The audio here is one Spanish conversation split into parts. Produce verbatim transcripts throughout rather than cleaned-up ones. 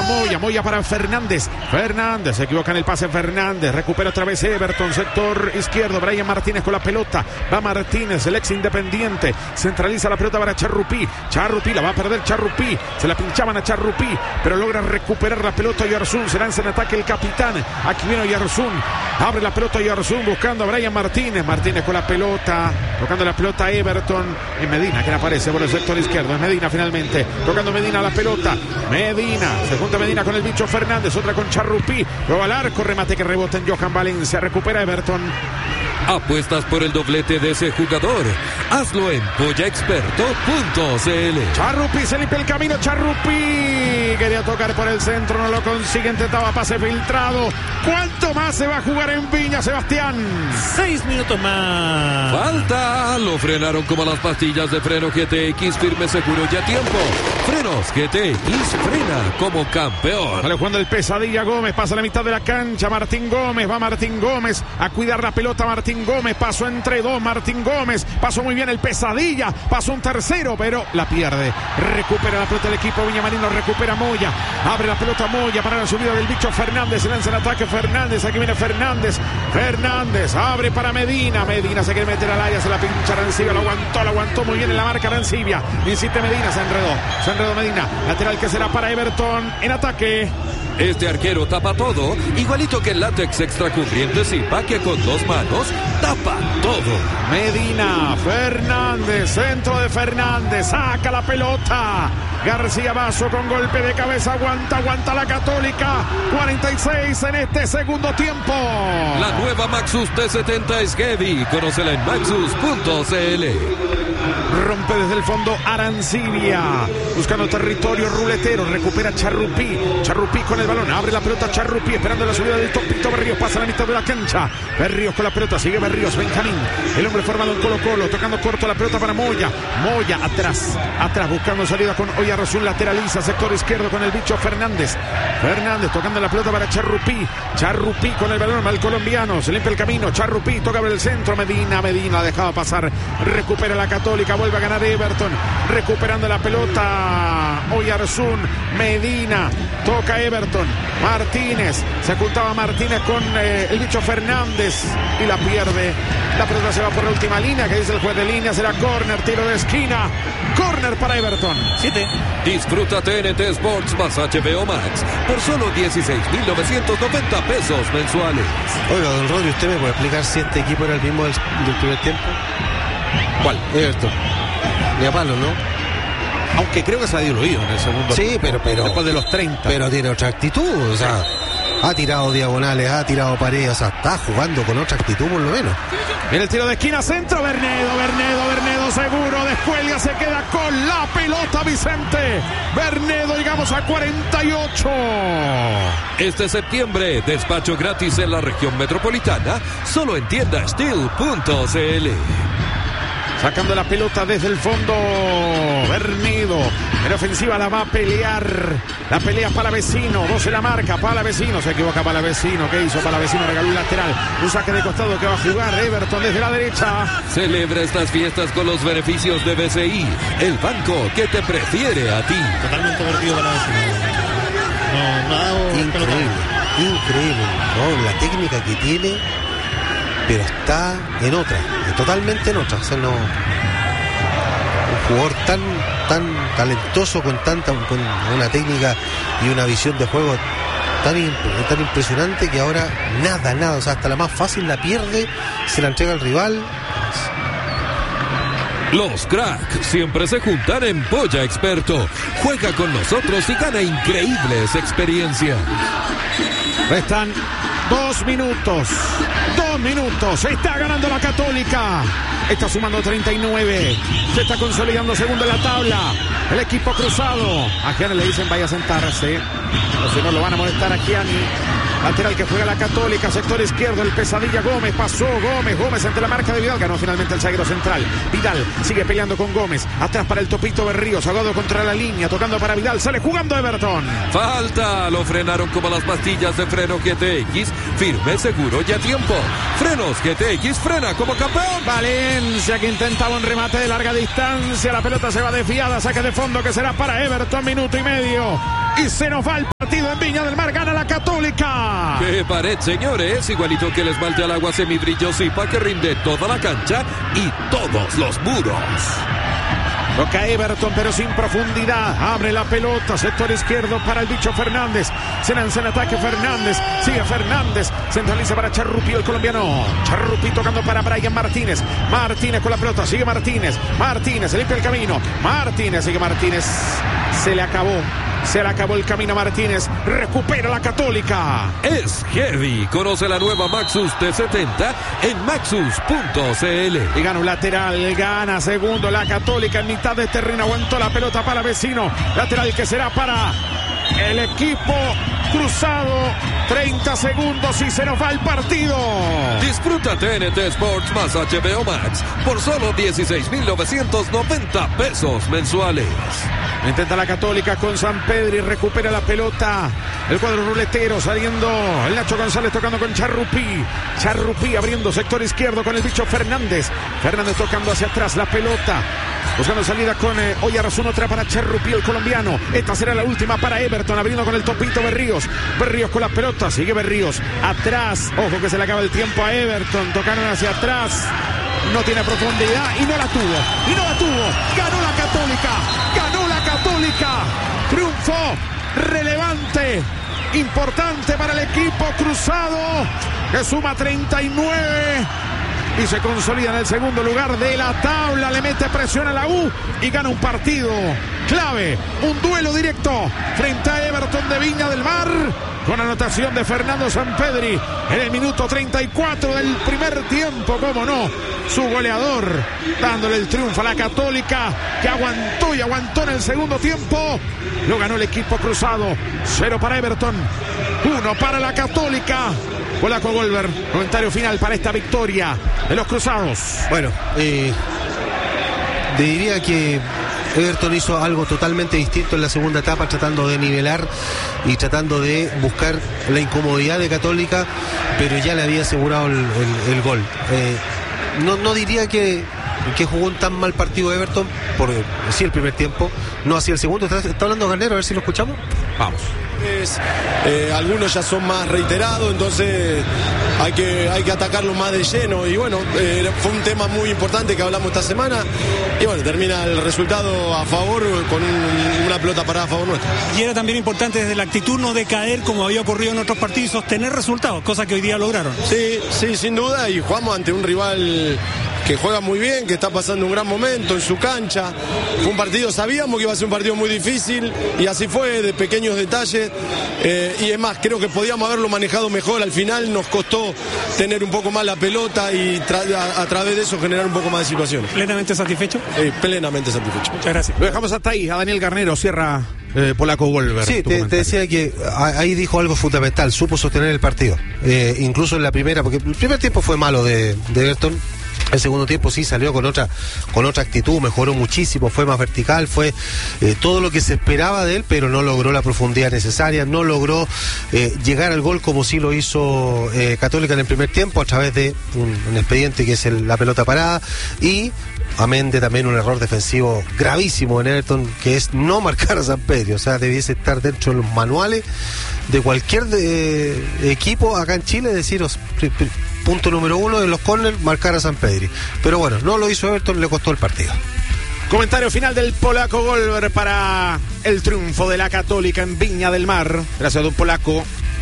Moya, Moya para Fernández. Fernández, se equivoca en el pase Fernández. Recupera otra vez Everton, sector izquierdo. Brian Martínez con la pelota. Va Martínez, el ex Independiente. Centraliza la pelota para Charrupí. Charrupí, la va a perder Charrupí. Se la pinchaban a Charrupí, pero logra recuperar la pelota Oyarzún. Se lanza en ataque el capitán. Aquí viene Oyarzún. Abre la pelota Oyarzún buscando a Brian Martínez. Martínez con la pelota. Tocando la pelota a Everton. En Medina, que aparece por el sector izquierdo. Es Medina finalmente. Tocando Medina la pelota. Medina. Se junta Medina con el bicho Fernández. Otra con Charrupí. Luego al arco. Remate que rebota en Johan Valencia. Recupera Everton. ¿Apuestas por el doblete de ese jugador? Hazlo en polla experto punto c l. Charrupí se limpia el camino. Charrupí quería tocar por el centro, no lo consigue. Intentaba pase filtrado. ¿Cuánto más se va a jugar en Viña, Sebastián? Seis minutos más. Falta. Lo frenaron como las pastillas de freno G T X. Firme, seguro y a tiempo. Frenos G T X, frena como campeón. Sale jugando el Pesadilla Gómez. Pasa a la mitad de la cancha. Martín Gómez. Va Martín Gómez a cuidar la pelota. Martín Gómez, pasó entre dos, Martín Gómez, pasó muy bien el Pesadilla, pasó un tercero, pero la pierde. Recupera la pelota del equipo Viñamarino, recupera Moya, abre la pelota Moya para la subida del bicho Fernández, se lanza el ataque Fernández, aquí viene Fernández, Fernández, abre para Medina, Medina se quiere meter al área, se la pincha Arancibia, lo aguantó, lo aguantó muy bien en la marca Arancibia, insiste Medina, se enredó, se enredó Medina, lateral que será para Everton, en ataque. Este arquero tapa todo, igualito que el látex extra cubriente Zipa, que con dos manos tapa todo. Medina, Fernández, centro de Fernández, saca la pelota. García Basso con golpe de cabeza, aguanta, aguanta la Católica. cuarenta y seis en este segundo tiempo. La nueva Maxus T setenta es heavy, conócela en maxus punto c l. Rompe desde el fondo Arancibia, buscando territorio ruletero, recupera Charrupí, Charrupí con el balón, abre la pelota Charrupí, esperando la subida del Topito Berríos, pasa a la mitad de la cancha, Berríos con la pelota, sigue Berríos, Benjamín, el hombre formado en Colo Colo, tocando corto la pelota para Moya, Moya atrás, atrás buscando salida con Oyarzún, lateraliza, sector izquierdo con el bicho Fernández, Fernández tocando la pelota para Charrupí, Charrupí con el balón, al colombiano, se limpia el camino, Charrupí toca por el centro, Medina, Medina dejaba pasar, recupera la Católica, vuelve a ganar Everton, recuperando la pelota Oyarzún, Medina, toca Everton, Martínez, se ocultaba Martínez con eh, el bicho Fernández y la pierde, la pelota se va por la última línea, que dice el juez de línea, será córner, tiro de esquina, córner para Everton. Siete. Disfruta T N T Sports más H B O Max por solo dieciséis mil novecientos noventa pesos mensuales. Oiga, don Rodri, ¿usted me puede explicar si este equipo era el mismo del, del primer tiempo? ¿Cuál? Everton. Ni a palo, ¿no? Aunque creo que se ha diluido en el segundo. Sí, pero, pero después de los treinta. Pero tiene otra actitud, o sea, ha tirado diagonales, ha tirado paredes, o sea, está jugando con otra actitud por lo menos. Viene el tiro de esquina, centro, Bernedo, Bernedo, Bernedo seguro, descuelga, se queda con la pelota Vicente. Bernedo, llegamos a cuarenta y ocho. Este septiembre, despacho gratis en la región metropolitana, solo en tienda steel punto c l. Sacando la pelota desde el fondo, Bernedo, en ofensiva la va a pelear, la pelea Palavecino, doce la marca, Palavecino, se equivoca Palavecino, ¿qué hizo Palavecino? Regaló un lateral, un saque de costado que va a jugar Everton desde la derecha. Celebra estas fiestas con los beneficios de B C I, el banco que te prefiere a ti. Totalmente perdido Palavecino. No, no ha dado Increíble, increíble, ¿no? La técnica que tiene, pero está en otra, totalmente en otra. O sea, no, un jugador tan tan talentoso, con tanta con una técnica y una visión de juego tan, tan impresionante, que ahora nada, nada, o sea, hasta la más fácil la pierde, se la entrega al rival. Los cracks siempre se juntan en Polla Experto. Juega con nosotros y gana increíbles experiencias. Restan dos minutos. Dos minutos. Está ganando la Católica. Está sumando treinta y nueve. Se está consolidando segundo en la tabla. El equipo cruzado. A Gianni le dicen vaya a sentarse. O si no lo van a molestar a Gianni. Lateral que juega la Católica, sector izquierdo, el Pesadilla Gómez, pasó Gómez, Gómez ante la marca de Vidal, ganó finalmente el zaguero central. Vidal sigue peleando con Gómez, atrás para el Topito Berríos, agado contra la línea, tocando para Vidal, sale jugando Everton. Falta, lo frenaron como las pastillas de freno G T X, firme, seguro y a tiempo. Frenos G T X, frena como campeón. Vale. Valencia, que intentaba un remate de larga distancia. La pelota se va desviada, saque de fondo que será para Everton, minuto y medio. Y se nos va el partido en Viña del Mar, gana la Católica. ¡Qué pared, señores! Igualito que el esmalte al agua semibrillosa que rinde toda la cancha y todos los muros. Toca Everton, pero sin profundidad. Abre la pelota, sector izquierdo para el bicho Fernández. Se lanza en ataque Fernández. Sigue Fernández. Centraliza para Charrupi, el colombiano. Charrupi tocando para Brian Martínez. Martínez con la pelota. Sigue Martínez. Martínez se limpia el camino. Martínez, sigue Martínez. Se le acabó. Se le acabó el camino a Martínez. Recupera la Católica. Es heavy. Conoce la nueva Maxus T setenta en maxus punto c l. Y gana un lateral. Gana segundo la Católica en mitad de terreno. Aguantó la pelota para vecino. Lateral que será para el equipo cruzado. treinta segundos y se nos va el partido. Disfruta T N T Sports más H B O Max por solo dieciséis mil novecientos noventa pesos mensuales. Intenta la Católica con Sampedri, recupera la pelota. El cuadro ruletero saliendo. El Nacho González tocando con Charrupi. Charrupi abriendo sector izquierdo con el bicho Fernández. Fernández tocando hacia atrás la pelota. Buscando salida con eh, Oyarzún, otra para Charrupi, el colombiano. Esta será la última para Everton, abriendo con el topito Berríos. Berríos con la pelota, sigue Berríos. Atrás, ojo que se le acaba el tiempo a Everton. Tocaron hacia atrás. No tiene profundidad y no la tuvo. Y no la tuvo. Ganó la Católica. Ganó la Católica. Triunfo relevante, importante para el equipo cruzado, que suma treinta y nueve y se consolida en el segundo lugar de la tabla. Le mete presión a la U y gana un partido clave, un duelo directo frente a Everton de Viña del Mar, con anotación de Fernando Sampedri en el minuto treinta y cuatro del primer tiempo, como no, su goleador, dándole el triunfo a la Católica, que aguantó y aguantó en el segundo tiempo. Lo ganó el equipo cruzado. Cero para Everton, uno para la Católica. Polaco Golver, comentario final para esta victoria de los cruzados. Bueno, eh, diría que Everton hizo algo totalmente distinto en la segunda etapa, tratando de nivelar y tratando de buscar la incomodidad de Católica, pero ya le había asegurado el, el, el gol. Eh, no, no diría que, que jugó un tan mal partido Everton, por sí el primer tiempo, no así el segundo. ¿Está, está hablando Garnero? A ver si lo escuchamos. Vamos. Eh, algunos ya son más reiterados, entonces hay que, hay que atacarlos más de lleno. Y bueno, eh, fue un tema muy importante que hablamos esta semana. Y bueno, termina el resultado a favor, con un, una pelota parada a favor nuestro. Y era también importante desde la actitud no decaer como había ocurrido en otros partidos, sostener resultados, cosa que hoy día lograron. Sí, sí, sin duda. Y jugamos ante un rival que juega muy bien, que está pasando un gran momento en su cancha. Fue un partido, sabíamos que iba a ser un partido muy difícil, y así fue, de pequeños detalles. Eh, y es más, creo que podíamos haberlo manejado mejor. Al final nos costó tener un poco más la pelota y a, a través de eso generar un poco más de situaciones. ¿Plenamente satisfecho? Eh, plenamente satisfecho. Muchas gracias. Lo dejamos hasta ahí. A Daniel Garnero cierra eh, Polaco Golver. Sí, te, te decía que ahí dijo algo fundamental, supo sostener el partido. Eh, incluso en la primera, porque el primer tiempo fue malo de, de Everton. El segundo tiempo sí salió con otra con otra actitud, mejoró muchísimo, fue más vertical, fue eh, todo lo que se esperaba de él, pero no logró la profundidad necesaria, no logró eh, llegar al gol como sí lo hizo eh, Católica en el primer tiempo, a través de un, un expediente que es el, la pelota parada, y amén de también un error defensivo gravísimo en Everton, que es no marcar a Sampedri. O sea, debiese estar dentro de los manuales de cualquier de, equipo acá en Chile, deciros punto número uno de los corners, marcar a Sampedri. Pero bueno, no lo hizo Everton, le costó el partido. Comentario final del Polaco Golver para el triunfo de la Católica en Viña del Mar. Gracias, don Polaco.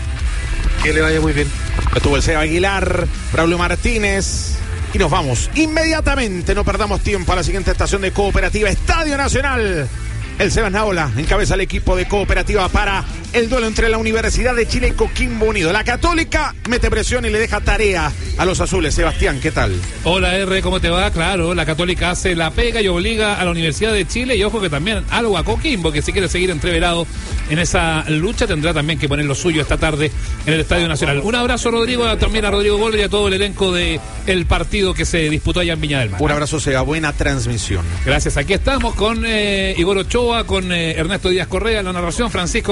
Que le vaya muy bien. Estuvo el Seba Aguilar, Braulio Martínez. Y nos vamos inmediatamente, no perdamos tiempo, a la siguiente estación de Cooperativa, Estadio Nacional. El Sebas Naola encabeza el equipo de Cooperativa para el duelo entre la Universidad de Chile y Coquimbo Unido. La Católica mete presión y le deja tarea a los azules. Sebastián, ¿qué tal? Hola R, ¿cómo te va? Claro, la Católica hace la pega y obliga a la Universidad de Chile, y ojo que también algo a Coquimbo, que si quiere seguir entreverado en esa lucha tendrá también que poner lo suyo esta tarde en el Estadio Nacional. Un abrazo, Rodrigo, también a Rodrigo Golver y a todo el elenco de el partido que se disputó allá en Viña del Mar. Un abrazo, Seba, buena transmisión. Gracias, aquí estamos con eh, Igor Ochoa, con eh, Ernesto Díaz Correa en la narración, Francisco Caneo,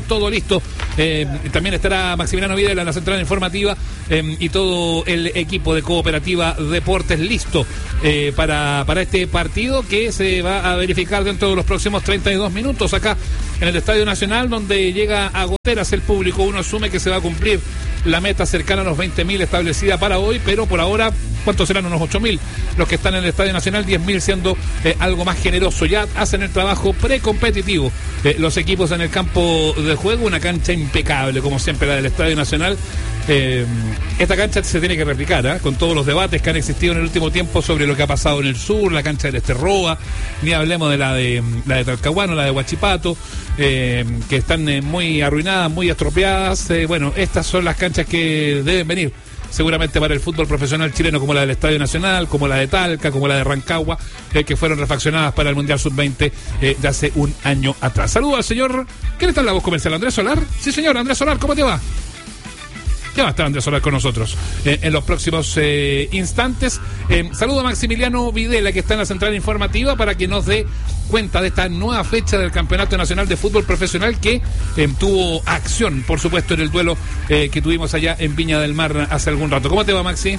todo listo. Eh, también estará Maximiliano Videla en la central informativa eh, y todo el equipo de Cooperativa Deportes listo eh, para, para este partido que se va a verificar dentro de los próximos treinta y dos minutos acá en el Estadio Nacional, donde llega a goteras el público. Uno asume que se va a cumplir la meta cercana a los veinte mil establecida para hoy, pero por ahora, ¿cuántos serán? Unos ocho mil los que están en el Estadio Nacional, diez mil siendo eh, algo más generoso. Ya hacen el trabajo precompetitivo eh, los equipos en el campo de juego, una cancha impecable como siempre la del Estadio Nacional. Eh, esta cancha se tiene que replicar, ¿eh? Con todos los debates que han existido en el último tiempo sobre lo que ha pasado en el sur, la cancha del Esterroa, ni hablemos de la de la de Talcahuano, la de Huachipato, eh, que están eh, muy arruinadas, muy estropeadas. Eh, bueno, estas son las canchas que deben venir seguramente para el fútbol profesional chileno, como la del Estadio Nacional, como la de Talca, como la de Rancagua, eh, que fueron refaccionadas para el Mundial sub veinte eh, de hace un año atrás. Saludo al señor, ¿quién está en la voz comercial? ¿Andrés Solar? Sí, señor, Andrés Solar, ¿cómo te va? Ya va a estar Andrés Solar con nosotros eh, en los próximos eh, instantes. Eh, saludo a Maximiliano Videla, que está en la central informativa, para que nos dé cuenta de esta nueva fecha del Campeonato Nacional de Fútbol Profesional que eh, tuvo acción, por supuesto, en el duelo eh, que tuvimos allá en Viña del Mar hace algún rato. ¿Cómo te va, Maxi?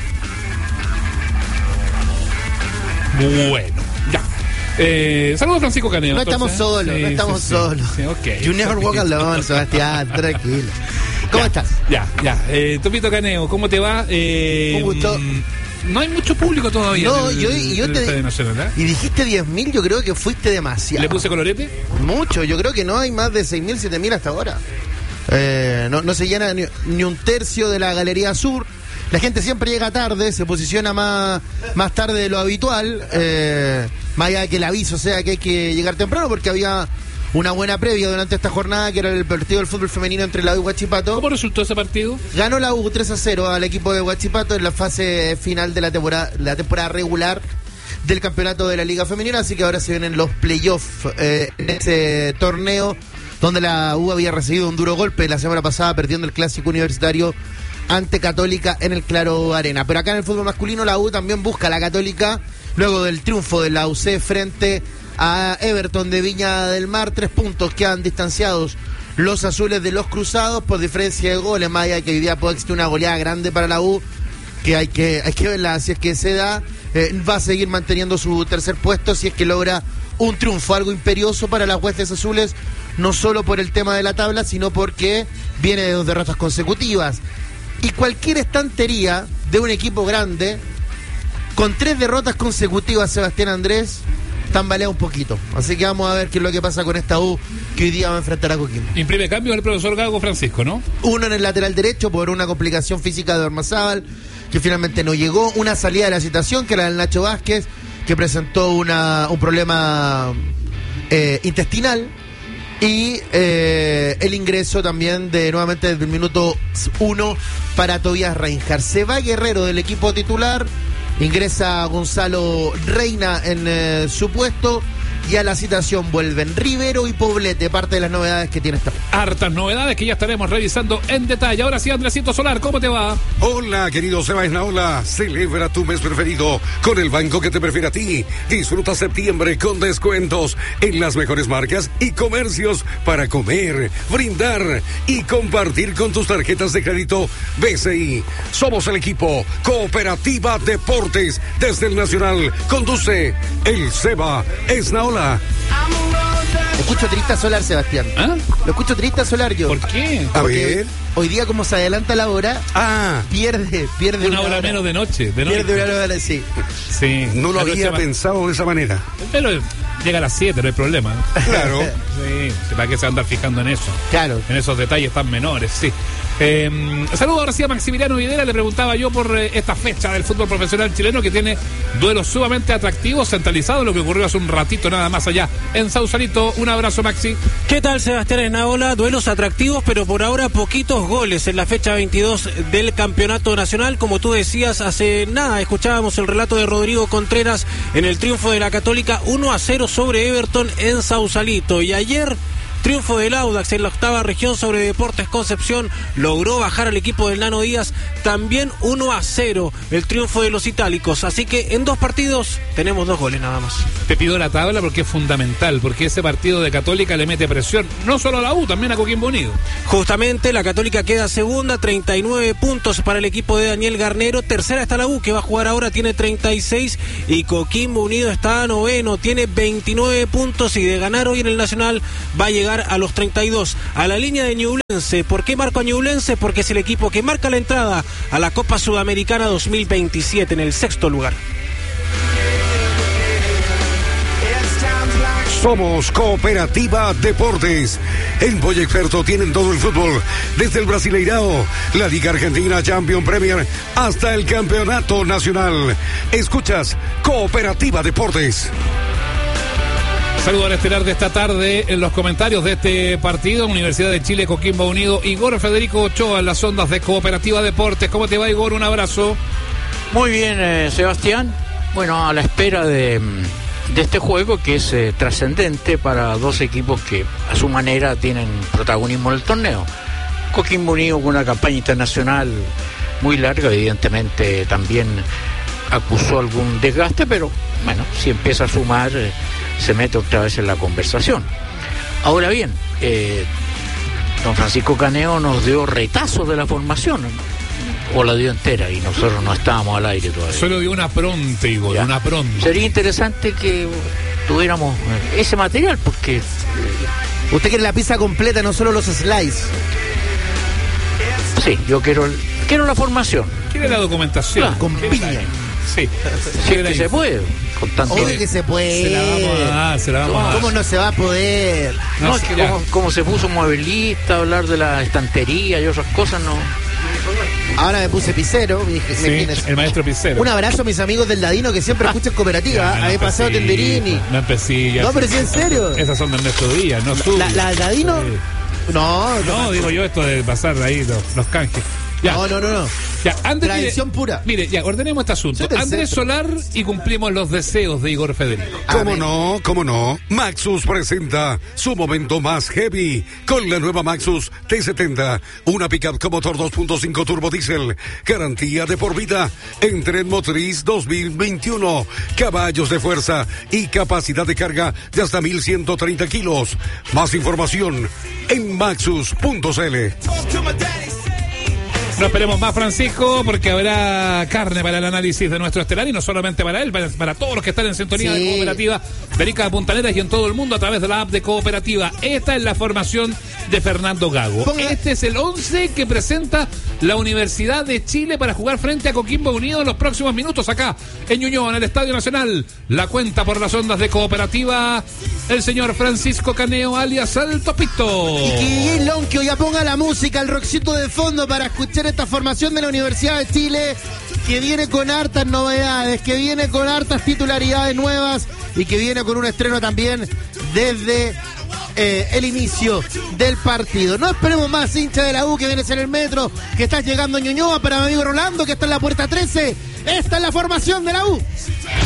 Bueno, ya. Eh, saludos a Francisco Caneo. No estamos entonces. solos, Sí, no estamos sí, solos. Sí, okay. You never walk alone, Sebastián, tranquilo. ¿Cómo Ya, estás? Ya, ya. Eh, Topito Caneo, ¿cómo te va? Eh, Un gusto. mm, No hay mucho público todavía. No, en el, yo, y yo en el te. Estadio Nacional, ¿eh? Y dijiste diez mil, yo creo que fuiste demasiado. ¿Le puse colorete? Mucho, yo creo que no hay más de seis mil, siete mil hasta ahora. Eh, no, no se llena ni, ni un tercio de la Galería Sur. La gente siempre llega tarde, se posiciona más, más tarde de lo habitual. Eh, más allá de que el aviso sea que hay que llegar temprano, porque había una buena previa durante esta jornada, que era el partido del fútbol femenino entre la U y Huachipato. ¿Cómo resultó ese partido? Ganó la U tres a cero al equipo de Huachipato en la fase final de la temporada, la temporada regular del campeonato de la Liga Femenina, así que ahora se vienen los playoffs eh, en ese torneo, donde la U había recibido un duro golpe la semana pasada, perdiendo el clásico universitario ante Católica en el Claro Arena. Pero acá en el fútbol masculino la U también busca a la Católica luego del triunfo de la U C frente a Everton de Viña del Mar. Tres puntos quedan distanciados los azules de los cruzados por diferencia de goles, más allá de que hoy día puede existir una goleada grande para la U, que hay que, hay que verla, si es que se da, eh, va a seguir manteniendo su tercer puesto si es que logra un triunfo, algo imperioso para las huestes azules, no solo por el tema de la tabla, sino porque viene de dos derrotas consecutivas. Y cualquier estantería de un equipo grande, con tres derrotas consecutivas, Sebastián Andrés, tambalea un poquito. Así que vamos a ver qué es lo que pasa con esta U que hoy día va a enfrentar a Coquimbo. Imprime cambio el profesor Gago Francisco, ¿no? Uno en el lateral derecho por una complicación física de Ormazábal, que finalmente no llegó. Una salida de la citación, que era del Nacho Vázquez, que presentó una, un problema eh, intestinal. Y eh, el ingreso también de nuevamente desde el minuto uno para Tobías Reinhardt. Se va Guerrero del equipo titular, ingresa Gonzalo Reina en eh, su puesto, y a la citación vuelven Rivero y Poblete, parte de las novedades que tiene esta. Hartas novedades que ya estaremos revisando en detalle. Ahora sí, Andresito Solar, ¿cómo te va? Hola, querido Seba Esnaola. Celebra tu mes preferido con el banco que te prefiere a ti. Disfruta septiembre con descuentos en las mejores marcas y comercios para comer, brindar y compartir con tus tarjetas de crédito B C I. Somos el equipo Cooperativa Deportes desde el Nacional. Conduce el Seba Esnaola. Lo escucho triste a Solar, Sebastián. ¿Ah? Lo escucho triste a Solar yo. ¿Por qué? A Porque ver. hoy día, como se adelanta la hora, Ah, pierde, pierde Una hora menos de noche. De noche. Pierde una hora, sí. Sí. no lo Pero había se va- pensado de esa manera. Pero llega a las siete, no hay problema. Claro. Sí, ¿para qué se va a andar fijando en eso? Claro. En esos detalles tan menores, sí. Eh, saludo ahora sí a Maximiliano Videla. Le preguntaba yo por eh, esta fecha del fútbol profesional chileno, que tiene duelos sumamente atractivos, centralizados, lo que ocurrió hace un ratito nada más allá en Sausalito. Un abrazo, Maxi. ¿Qué tal, Sebastián Esnaola? Duelos atractivos, pero por ahora poquitos goles en la fecha veintidós del Campeonato Nacional. Como tú decías, hace nada escuchábamos el relato de Rodrigo Contreras en el triunfo de la Católica uno a cero sobre Everton en Sausalito. Y ayer triunfo del Audax en la octava región sobre Deportes Concepción, logró bajar al equipo del Nano Díaz, también uno a cero el triunfo de los itálicos, así que en dos partidos tenemos dos goles nada más. Te pido la tabla porque es fundamental, porque ese partido de Católica le mete presión, no solo a la U, también a Coquimbo Unido. Justamente, la Católica queda segunda, treinta y nueve puntos para el equipo de Daniel Garnero, tercera está la U, que va a jugar ahora, tiene treinta y seis, y Coquimbo Unido está noveno, tiene veintinueve puntos, y de ganar hoy en el Nacional va a llegar a los treinta y dos, a la línea de Ñublense. ¿Por qué marco a Ñublense? Porque es el equipo que marca la entrada a la Copa Sudamericana dos mil veintisiete en el sexto lugar. Somos Cooperativa Deportes. En Boya Experto tienen todo el fútbol, desde el Brasileirao, la Liga Argentina, Champions, Premier, hasta el Campeonato Nacional. Escuchas Cooperativa Deportes. Saludo al estelar de esta tarde en los comentarios de este partido, Universidad de Chile, Coquimbo Unido, Igor Federico Ochoa en las ondas de Cooperativa Deportes. ¿Cómo te va, Igor? Un abrazo. Muy bien, eh, Sebastián. Bueno, a la espera de... de este juego que es eh, trascendente para dos equipos que a su manera tienen protagonismo en el torneo. Coquimbo Unido con una campaña internacional muy larga, evidentemente también acusó algún desgaste, pero bueno, si empieza a sumar eh, se mete otra vez en la conversación. Ahora bien, eh, don Francisco Caneo nos dio retazos de la formación, o la dio entera y nosotros no estábamos al aire todavía. Solo dio una pronta, Igor, ¿ya? Una pronta. Sería interesante que tuviéramos ese material, porque... Usted quiere la pizza completa, no solo los slices. Sí, yo quiero quiero la formación. Quiere la documentación. Claro, con piña. Sí. Sí, que se puede. Con tanto... Obvio que se puede. Se la vamos a dar, se la vamos a dar. ¿Cómo no se va a poder? No, no es que como, como se puso mueblista, hablar de la estantería y otras cosas, no... Ahora me puse Picero, me dije, sí, me el maestro Picero. Un abrazo a mis amigos del Dadino que siempre escuchan Cooperativa. Ya, no Había pasado Tenderini. No empecé. No, pero sí, en serio. Esas son de Ernesto Díaz, no suyas. La, la del Dadino. Sí. No, no, no, digo yo esto de pasar ahí los, los canjes. Ya. No, no, no, no. Ya, Andrés, tradición mire, pura. Mire, ya, ordenemos este asunto. Andrés centro. Solar y cumplimos los deseos de Igor Federico. ¿Cómo no? ¿Cómo no? Maxus presenta su momento más heavy con la nueva Maxus T setenta, una pickup con motor dos punto cinco turbo diésel, garantía de por vida en tren motriz dos mil veintiuno, caballos de fuerza y capacidad de carga de hasta mil ciento treinta kilos. Más información en maxus punto c l. No esperemos más, Francisco, porque habrá carne para el análisis de nuestro estelar, y no solamente para él, para, para todos los que están en sintonía sí. de Cooperativa Perica de Puntaneras y en todo el mundo a través de la app de Cooperativa. Esta es la formación de Fernando Gago. Ponga. Este es el once que presenta la Universidad de Chile para jugar frente a Coquimbo Unido en los próximos minutos acá en Ñuñoa, en el Estadio Nacional. La cuenta por las ondas de Cooperativa el señor Francisco Caneo, alias El Topito. Y que Lonquio ya ponga la música, el rockcito de fondo para escuchar esta formación de la Universidad de Chile, que viene con hartas novedades, que viene con hartas titularidades nuevas y que viene con un estreno también desde eh, el inicio del partido. No esperemos más, hincha de la U, que vienes en el metro, que estás llegando a Ñuñoa, para mi amigo Rolando, que está en la puerta trece. Esta es la formación de la U.